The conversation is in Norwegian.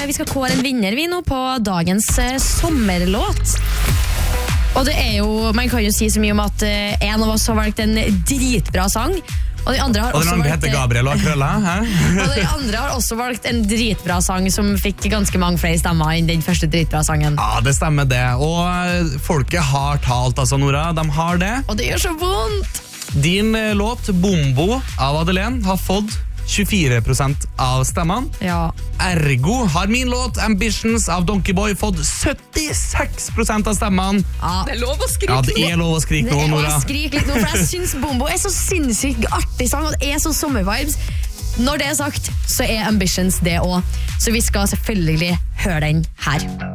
vi skal kåre en vinner vi nå på dagens sommerlåt. Og det jo, man kan jo si så mye om at en av oss har valgt en dritbra sang, og de andre har Og den også andre valgt, heter Gabriel og Krølla, hæ? og de andre har også valgt en dritbra sang som fikk ganske mange flere stemmer enn den første dritbra sangen. Ja, det stemmer det. Og folket har talt, altså, Nora. De har det. Og det gjør så vondt! Din låt, Bombo av Adelén, har fått 24% av stemmene. Ja. Ergo har min låt, Ambitions av Donkeyboy, fått 76% av stemmene. Det lov å skrike. Ja, det lov å skrike Det nå, å Nora. skrike litt nå, for jeg synes Bombo så sinnssykt artig sang, og det så sommervibes. Når det sagt, så Ambitions det også. Så vi skal selvfølgelig høre den her.